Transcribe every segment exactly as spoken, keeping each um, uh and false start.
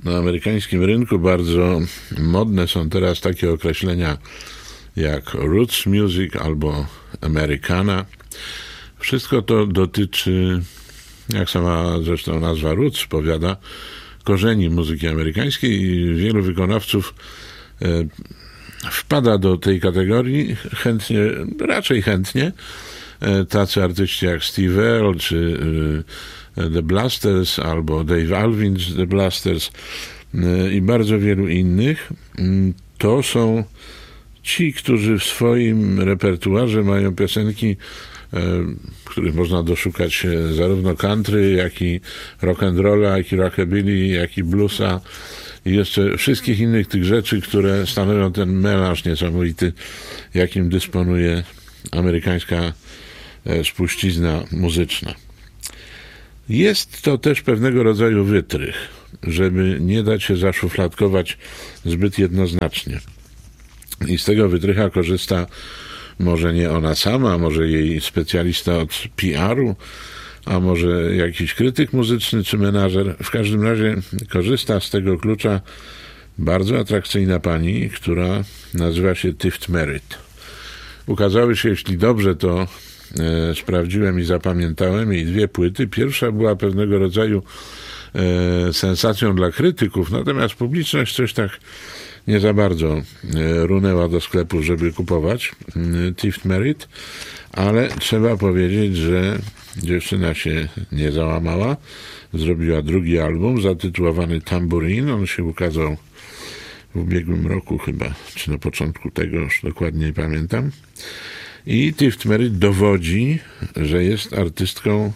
Na amerykańskim rynku bardzo modne są teraz takie określenia jak roots music albo Americana. Wszystko to dotyczy, jak sama zresztą nazwa roots powiada, korzeni muzyki amerykańskiej i wielu wykonawców e, wpada do tej kategorii chętnie, raczej chętnie. E, tacy artyści jak Steve Earle czy e, The Blasters albo Dave Alvin z The Blasters e, i bardzo wielu innych. To są ci, którzy w swoim repertuarze mają piosenki, w których można doszukać się zarówno country, jak i rock and rolla, jak i rockabilly, jak i bluesa i jeszcze wszystkich innych tych rzeczy, które stanowią ten melanż niesamowity, jakim dysponuje amerykańska spuścizna muzyczna. Jest to też pewnego rodzaju wytrych, żeby nie dać się zaszufladkować zbyt jednoznacznie. I z tego wytrycha korzysta może nie ona sama, może jej specjalista od P R-u, a może jakiś krytyk muzyczny czy menażer. W każdym razie korzysta z tego klucza bardzo atrakcyjna pani, która nazywa się Tift Merritt. Ukazały się, jeśli dobrze to e, sprawdziłem i zapamiętałem, jej dwie płyty. Pierwsza była pewnego rodzaju e, sensacją dla krytyków, natomiast publiczność coś tak nie za bardzo runęła do sklepu, żeby kupować Tift Merritt, ale trzeba powiedzieć, że dziewczyna się nie załamała. Zrobiła drugi album zatytułowany Tambourine. On się ukazał w ubiegłym roku chyba, czy na początku tego, już dokładnie nie pamiętam. I Tift Merritt dowodzi, że jest artystką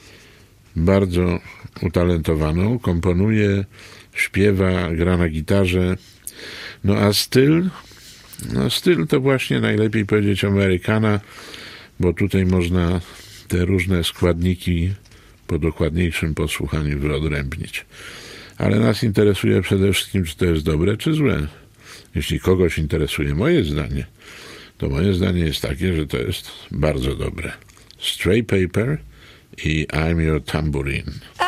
bardzo utalentowaną. Komponuje, śpiewa, gra na gitarze. No a styl, no styl to właśnie najlepiej powiedzieć Americana, bo tutaj można te różne składniki po dokładniejszym posłuchaniu wyodrębnić. Ale nas interesuje przede wszystkim, czy to jest dobre, czy złe. Jeśli kogoś interesuje moje zdanie, to moje zdanie jest takie, że to jest bardzo dobre. Stray Paper i I'm Your Tambourine.